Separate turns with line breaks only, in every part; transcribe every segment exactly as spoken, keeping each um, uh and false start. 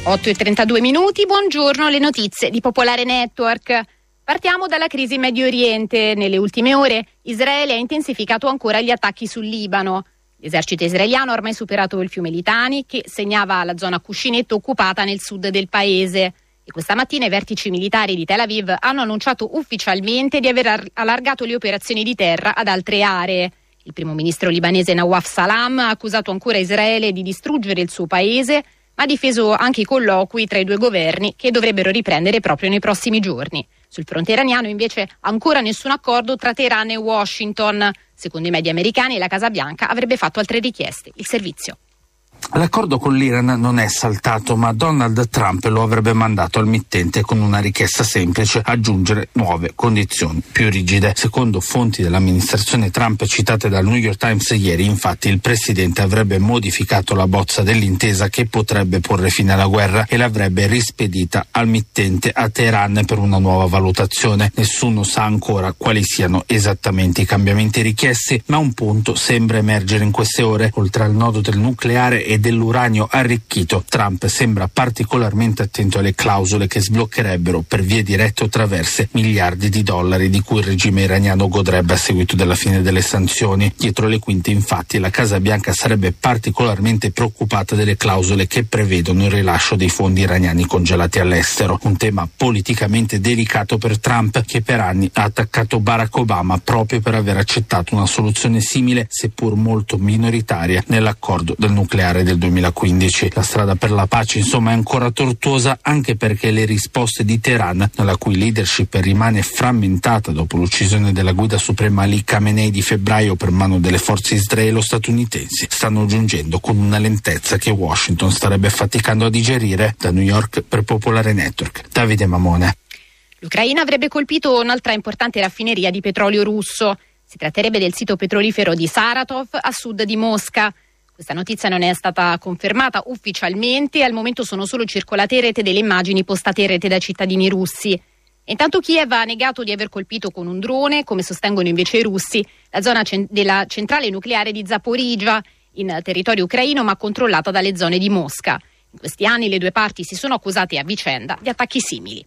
otto e trentadue minuti, buongiorno, le notizie di Popolare Network. Partiamo dalla crisi in Medio Oriente. Nelle ultime ore Israele ha intensificato ancora gli attacchi sul Libano. L'esercito israeliano ha ormai superato il fiume Litani, che segnava la zona cuscinetto occupata nel sud del paese. E questa mattina i vertici militari di Tel Aviv hanno annunciato ufficialmente di aver allargato le operazioni di terra ad altre aree. Il primo ministro libanese Nawaf Salam ha accusato ancora Israele di distruggere il suo paese, ma ha difeso anche i colloqui tra i due governi che dovrebbero riprendere proprio nei prossimi giorni. Sul fronte iraniano invece ancora nessun accordo tra Teheran e Washington. Secondo i media americani la Casa Bianca avrebbe fatto altre richieste. Il servizio.
L'accordo con l'Iran non è saltato, ma Donald Trump lo avrebbe mandato al mittente con una richiesta semplice: aggiungere nuove condizioni più rigide. Secondo fonti dell'amministrazione Trump citate dal New York Times ieri, infatti, il presidente avrebbe modificato la bozza dell'intesa che potrebbe porre fine alla guerra e l'avrebbe rispedita al mittente a Teheran per una nuova valutazione. Nessuno sa ancora quali siano esattamente i cambiamenti richiesti, ma un punto sembra emergere in queste ore: oltre al nodo del nucleare e dell'uranio arricchito, Trump sembra particolarmente attento alle clausole che sbloccherebbero per vie dirette o traverse miliardi di dollari di cui il regime iraniano godrebbe a seguito della fine delle sanzioni. Dietro le quinte, infatti, la Casa Bianca sarebbe particolarmente preoccupata delle clausole che prevedono il rilascio dei fondi iraniani congelati all'estero, un tema politicamente delicato per Trump, che per anni ha attaccato Barack Obama proprio per aver accettato una soluzione simile, seppur molto minoritaria, nell'accordo del nucleare del duemilaquindici. La strada per la pace, insomma, è ancora tortuosa, anche perché le risposte di Teheran, nella cui leadership rimane frammentata dopo l'uccisione della guida suprema Ali Khamenei di febbraio per mano delle forze israelo-statunitensi, stanno giungendo con una lentezza che Washington starebbe faticando a digerire. Da New York per Popolare Network, Davide Mamone.
L'Ucraina avrebbe colpito un'altra importante raffineria di petrolio russo. Si tratterebbe del sito petrolifero di Saratov, a sud di Mosca. Questa notizia non è stata confermata ufficialmente e al momento sono solo circolate in rete delle immagini postate in rete da cittadini russi. E intanto Kiev ha negato di aver colpito con un drone, come sostengono invece i russi, la zona cen- della centrale nucleare di Zaporizhzhia, in territorio ucraino ma controllata dalle zone di Mosca. In questi anni le due parti si sono accusate a vicenda di attacchi simili.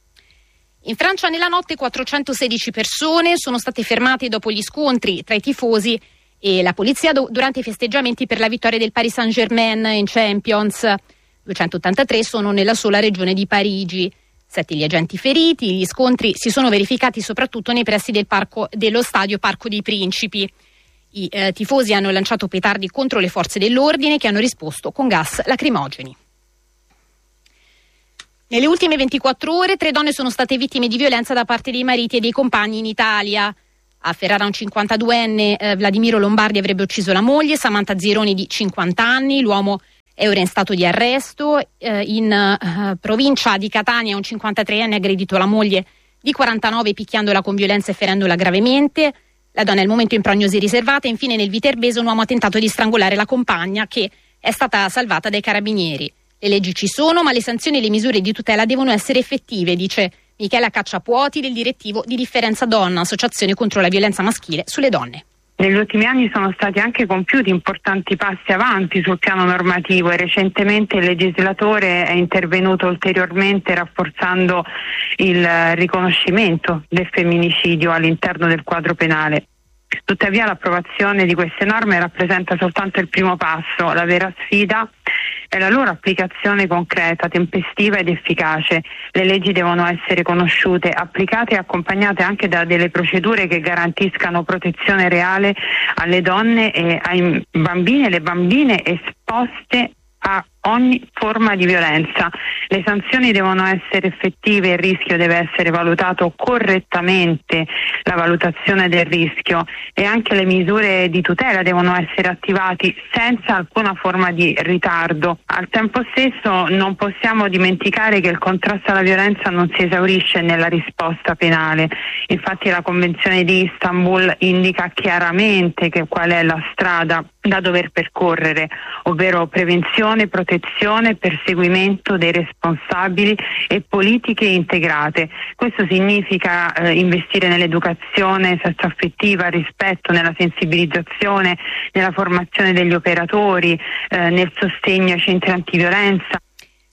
In Francia nella notte quattrocentosedici persone sono state fermate dopo gli scontri tra i tifosi e la polizia do- durante i festeggiamenti per la vittoria del Paris Saint-Germain in Champions. duecentottantatré sono nella sola regione di Parigi. Sette gli agenti feriti. Gli scontri si sono verificati soprattutto nei pressi del parco, dello stadio Parco dei Principi. I eh, tifosi hanno lanciato petardi contro le forze dell'ordine, che hanno risposto con gas lacrimogeni. Nelle ultime ventiquattro ore tre donne sono state vittime di violenza da parte dei mariti e dei compagni in Italia. A Ferrara un cinquantaduenne, eh, Vladimiro Lombardi, avrebbe ucciso la moglie, Samantha Zironi di cinquanta anni, l'uomo è ora in stato di arresto. Eh, in eh, provincia di Catania un cinquantatreenne ha aggredito la moglie di quarantanove picchiandola con violenza e ferendola gravemente. La donna è al momento in prognosi riservata. Infine nel Viterbese un uomo ha tentato di strangolare la compagna, che è stata salvata dai carabinieri. Le leggi ci sono, ma le sanzioni e le misure di tutela devono essere effettive, dice Michela Cacciapuoti del direttivo di Differenza Donna, associazione contro la violenza maschile sulle donne.
Negli ultimi anni sono stati anche compiuti importanti passi avanti sul piano normativo e recentemente il legislatore è intervenuto ulteriormente rafforzando il riconoscimento del femminicidio all'interno del quadro penale. Tuttavia l'approvazione di queste norme rappresenta soltanto il primo passo. La vera sfida è la loro applicazione concreta, tempestiva ed efficace. Le leggi devono essere conosciute, applicate e accompagnate anche da delle procedure che garantiscano protezione reale alle donne e ai bambini e le bambine esposte a ogni forma di violenza. Le sanzioni devono essere effettive, il rischio deve essere valutato correttamente, la valutazione del rischio, e anche le misure di tutela devono essere attivate senza alcuna forma di ritardo. Al tempo stesso non possiamo dimenticare che il contrasto alla violenza non si esaurisce nella risposta penale. Infatti la Convenzione di Istanbul indica chiaramente che qual è la strada da dover percorrere, ovvero prevenzione, protezione, perseguimento dei responsabili e politiche integrate. Questo significa eh, investire nell'educazione sessuaffettiva, rispetto, nella sensibilizzazione, nella formazione degli operatori, eh, nel sostegno ai centri antiviolenza.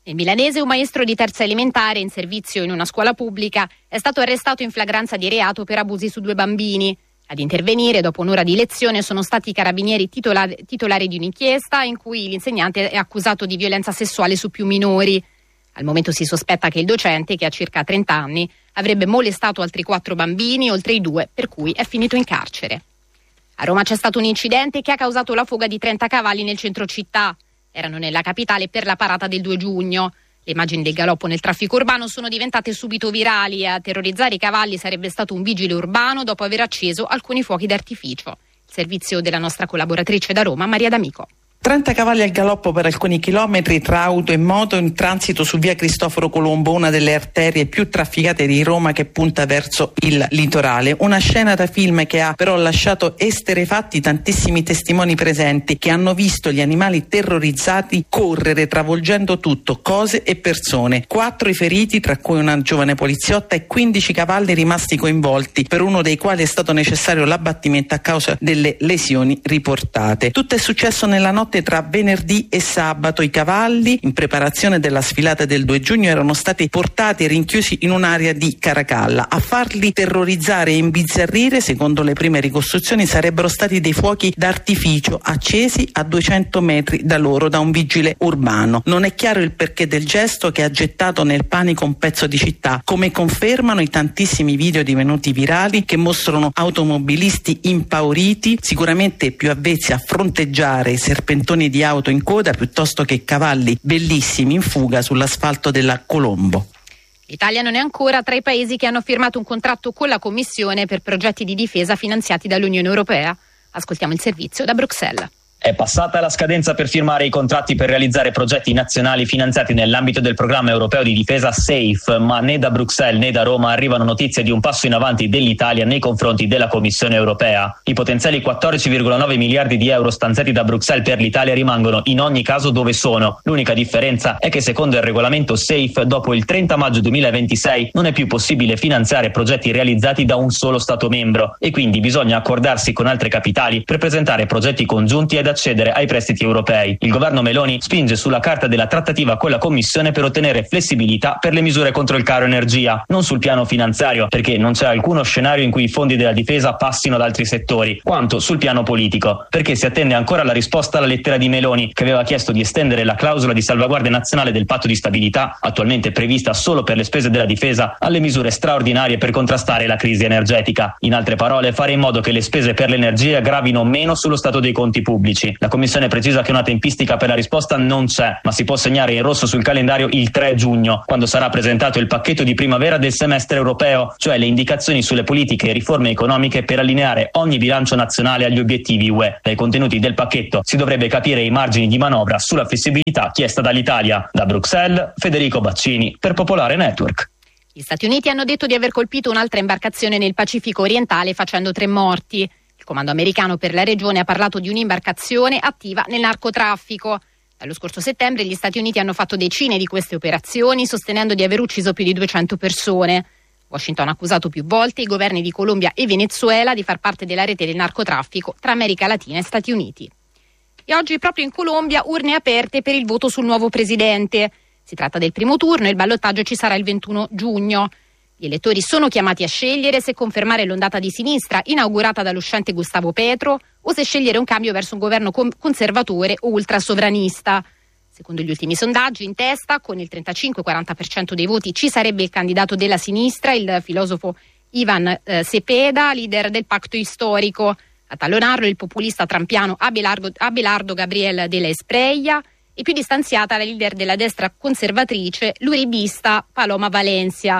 Nel milanese un maestro di terza elementare in servizio in una scuola pubblica è stato arrestato in flagranza di reato per abusi su due bambini. Ad intervenire dopo un'ora di lezione sono stati i carabinieri titolari, titolari di un'inchiesta in cui l'insegnante è accusato di violenza sessuale su più minori. Al momento si sospetta che il docente, che ha circa trenta anni, avrebbe molestato altri quattro bambini, oltre i due, per cui è finito in carcere. A Roma c'è stato un incidente che ha causato la fuga di trenta cavalli nel centro città. Erano nella capitale per la parata del due giugno. Le immagini del galoppo nel traffico urbano sono diventate subito virali e a terrorizzare i cavalli sarebbe stato un vigile urbano dopo aver acceso alcuni fuochi d'artificio. Il servizio della nostra collaboratrice da Roma, Maria D'Amico.
trenta cavalli al galoppo per alcuni chilometri tra auto e moto in transito su via Cristoforo Colombo, una delle arterie più trafficate di Roma che punta verso il litorale. Una scena da film che ha però lasciato esterefatti tantissimi testimoni presenti che hanno visto gli animali terrorizzati correre travolgendo tutto, cose e persone. Quattro i feriti, tra cui una giovane poliziotta, e quindici cavalli rimasti coinvolti, per uno dei quali è stato necessario l'abbattimento a causa delle lesioni riportate. Tutto è successo nella notte tra venerdì e sabato. I cavalli, in preparazione della sfilata del due giugno, erano stati portati e rinchiusi in un'area di Caracalla. A farli terrorizzare e imbizzarrire, secondo le prime ricostruzioni, sarebbero stati dei fuochi d'artificio accesi a duecento metri da loro da un vigile urbano. Non è chiaro il perché del gesto, che ha gettato nel panico un pezzo di città, come confermano i tantissimi video divenuti virali che mostrano automobilisti impauriti, sicuramente più avvezzi a fronteggiare i serpentoni di auto in coda piuttosto che cavalli bellissimi in fuga sull'asfalto della Colombo.
L'Italia non è ancora tra i paesi che hanno firmato un contratto con la Commissione per progetti di difesa finanziati dall'Unione Europea. Ascoltiamo il servizio da Bruxelles.
È passata la scadenza per firmare i contratti per realizzare progetti nazionali finanziati nell'ambito del programma europeo di difesa SAFE, ma né da Bruxelles né da Roma arrivano notizie di un passo in avanti dell'Italia nei confronti della Commissione europea. I potenziali quattordici virgola nove miliardi di euro stanziati da Bruxelles per l'Italia rimangono in ogni caso dove sono. L'unica differenza è che secondo il regolamento SAFE, dopo il trenta maggio duemilaventisei non è più possibile finanziare progetti realizzati da un solo Stato membro e quindi bisogna accordarsi con altre capitali per presentare progetti congiunti ed accedere ai prestiti europei. Il governo Meloni spinge sulla carta della trattativa con la Commissione per ottenere flessibilità per le misure contro il caro energia, non sul piano finanziario, perché non c'è alcuno scenario in cui i fondi della difesa passino ad altri settori, quanto sul piano politico, perché si attende ancora la risposta alla lettera di Meloni, che aveva chiesto di estendere la clausola di salvaguardia nazionale del patto di stabilità, attualmente prevista solo per le spese della difesa, alle misure straordinarie per contrastare la crisi energetica. In altre parole, fare in modo che le spese per l'energia gravino meno sullo stato dei conti pubblici. La Commissione precisa che una tempistica per la risposta non c'è, ma si può segnare in rosso sul calendario il tre giugno, quando sarà presentato il pacchetto di primavera del semestre europeo, cioè le indicazioni sulle politiche e riforme economiche per allineare ogni bilancio nazionale agli obiettivi U E. Dai contenuti del pacchetto si dovrebbe capire i margini di manovra sulla flessibilità chiesta dall'Italia. Da Bruxelles, Federico Baccini per Popolare Network.
Gli Stati Uniti hanno detto di aver colpito un'altra imbarcazione nel Pacifico orientale facendo tre morti. Il comando americano per la regione ha parlato di un'imbarcazione attiva nel narcotraffico. Dallo scorso settembre gli Stati Uniti hanno fatto decine di queste operazioni, sostenendo di aver ucciso più di duecento persone. Washington ha accusato più volte i governi di Colombia e Venezuela di far parte della rete del narcotraffico tra America Latina e Stati Uniti. E oggi proprio in Colombia urne aperte per il voto sul nuovo presidente. Si tratta del primo turno e il ballottaggio ci sarà il ventuno giugno. Gli elettori sono chiamati a scegliere se confermare l'ondata di sinistra inaugurata dall'uscente Gustavo Petro o se scegliere un cambio verso un governo conservatore o ultrasovranista. Secondo gli ultimi sondaggi, in testa, con il trentacinque quaranta per cento dei voti, ci sarebbe il candidato della sinistra, il filosofo Ivan eh, Cepeda, leader del Pacto Storico. A tallonarlo il populista trampiano Abelardo, Abelardo Gabriel de la Espriella e più distanziata la leader della destra conservatrice, l'uribista Paloma Valencia.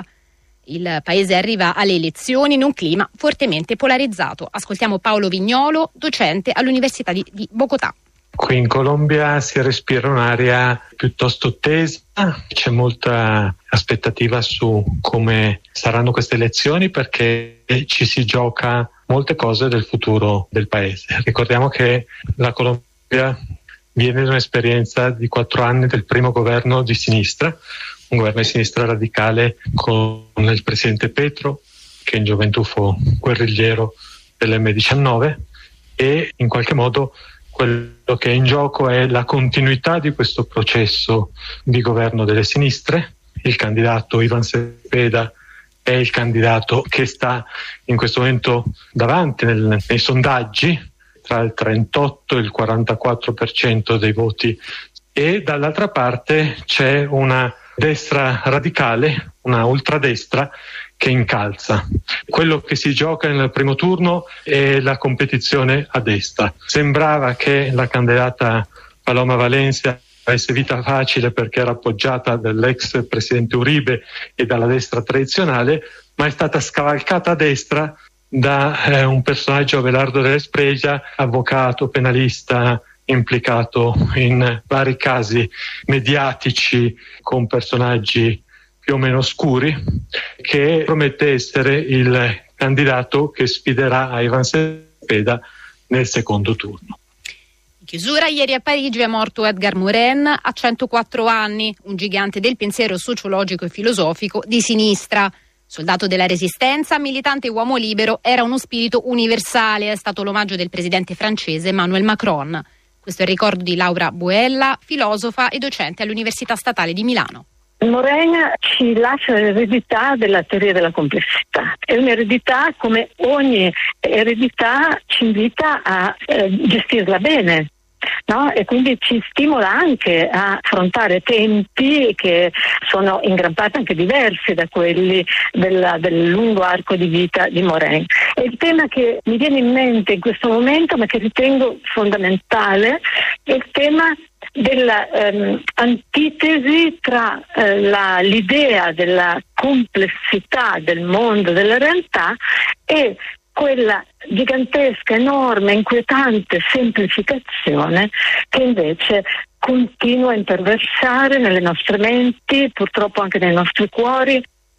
Il paese arriva alle elezioni in un clima fortemente polarizzato. Ascoltiamo Paolo Vignolo, docente all'Università di, di Bogotà.
Qui in Colombia si respira un'aria piuttosto tesa, c'è molta aspettativa su come saranno queste elezioni perché ci si gioca molte cose del futuro del paese. Ricordiamo che la Colombia viene da un'esperienza di quattro anni del primo governo di sinistra, un governo di sinistra radicale con il presidente Petro, che in gioventù fu guerrigliero dell'emme diciannove, e in qualche modo Quello che è in gioco è la continuità di questo processo di governo delle sinistre. Il candidato Ivan Cepeda è il candidato che sta in questo momento davanti nel, nei sondaggi, tra il trentotto e il quarantaquattro per cento dei voti, e dall'altra parte c'è una destra radicale, una ultradestra che incalza. Quello che si gioca nel primo turno è la competizione a destra. Sembrava che la candidata Paloma Valencia avesse vita facile perché era appoggiata dall'ex presidente Uribe e dalla destra tradizionale, ma è stata scavalcata a destra da eh, un personaggio, Abelardo Della Espriella, avvocato, penalista, implicato in vari casi mediatici con personaggi più o meno oscuri, che promette essere il candidato che sfiderà Ivan Cepeda nel secondo turno.
In chiusura, ieri a Parigi è morto Edgar Morin a centoquattro anni, un gigante del pensiero sociologico e filosofico di sinistra. Soldato della Resistenza, militante uomo libero, era uno spirito universale, è stato l'omaggio del presidente francese Emmanuel Macron. Questo è il ricordo di Laura Buella, filosofa e docente all'Università Statale di Milano.
Morin ci lascia l'eredità della teoria della complessità. È un'eredità, come ogni eredità, ci invita a eh, gestirla bene, no? E quindi ci stimola anche a affrontare tempi che sono in gran parte anche diversi da quelli della, del lungo arco di vita di Morin. E il tema che mi viene in mente in questo momento, ma che ritengo fondamentale, è il tema della ehm, antitesi tra eh, la, l'idea della complessità del mondo, della realtà, e quella gigantesca, enorme, inquietante semplificazione che invece continua a imperversare nelle nostre menti, purtroppo anche nei nostri cuori.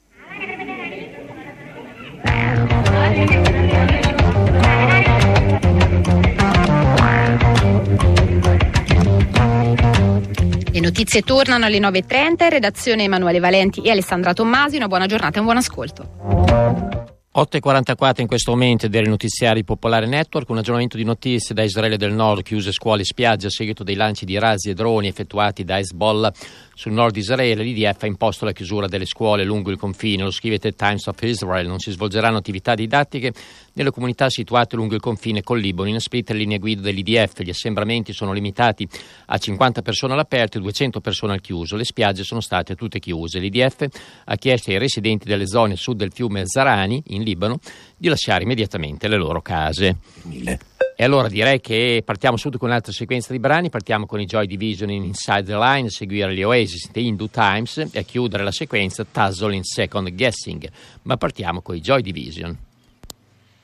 Le notizie tornano alle nove e trenta, in redazione Emanuele Valenti e Alessandra Tommasi. Una buona giornata e un buon ascolto.
otto e quarantaquattro in questo momento dei notiziari Popolare Network, un aggiornamento di notizie da Israele del Nord, chiuse scuole e spiagge a seguito dei lanci di razzi e droni effettuati da Hezbollah sul nord di Israele. L'I D F ha imposto la chiusura delle scuole lungo il confine. Lo scrive The Times of Israel. Non si svolgeranno attività didattiche nelle comunità situate lungo il confine col Libano. In split le linee guida dell'I D F, gli assembramenti sono limitati a cinquanta persone all'aperto e duecento persone al chiuso. Le spiagge sono state tutte chiuse. L'I D F ha chiesto ai residenti delle zone a sud del fiume Zarani, in Libano, di lasciare immediatamente le loro case. Mille. E allora direi che partiamo subito con un'altra sequenza di brani. Partiamo con i Joy Division in Inside the Line, a seguire gli Oasis The Hindu Times e a chiudere la sequenza Tussle in Second Guessing. Ma partiamo con i Joy Division.